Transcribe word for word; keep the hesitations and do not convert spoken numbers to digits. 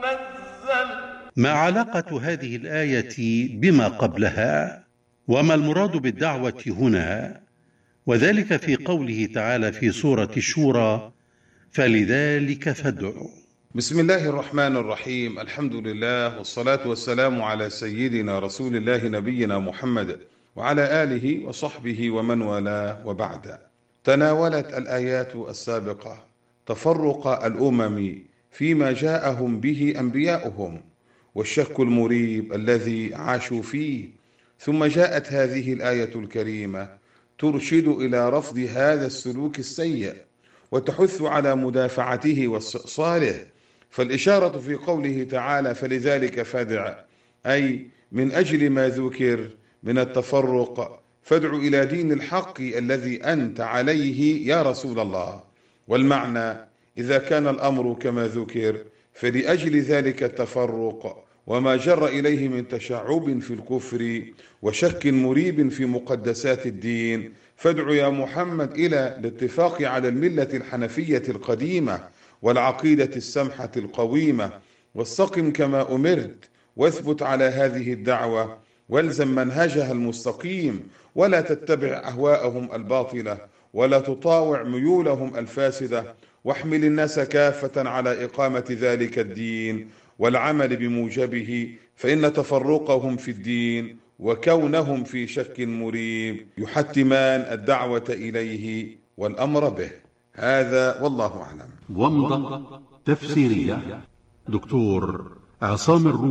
ما علاقة هذه الآية بما قبلها؟ وما المراد بالدعوة هنا؟ وذلك في قوله تعالى في سورة الشورى: فلذلك فادع. بسم الله الرحمن الرحيم. الحمد لله والصلاة والسلام على سيدنا رسول الله نبينا محمد وعلى آله وصحبه ومن والاه، وبعد. تناولت الآيات السابقة تفرق الأمم فيما جاءهم به أنبياؤهم والشك المريب الذي عاشوا فيه، ثم جاءت هذه الآية الكريمة ترشد إلى رفض هذا السلوك السيء وتحث على مدافعته واستئصاله. فالإشارة في قوله تعالى فلذلك فادع، أي من أجل ما ذكر من التفرق فادع إلى دين الحق الذي أنت عليه يا رسول الله. والمعنى إذا كان الأمر كما ذكر فلأجل ذلك التفرق وما جر إليه من تشعب في الكفر وشك مريب في مقدسات الدين، فادع يا محمد إلى الاتفاق على الملة الحنفية القديمة والعقيدة السمحة القويمة، واستقم كما أمرت واثبت على هذه الدعوة والزم منهجها المستقيم، ولا تتبع أهواءهم الباطلة ولا تطاوع ميولهم الفاسدة، واحمل الناس كافة على إقامة ذلك الدين والعمل بموجبه، فإن تفرقهم في الدين وكونهم في شك مريب يحتمان الدعوة إليه والأمر به. هذا والله أعلم. ومضة تفسيرية دكتور عصام الرومي.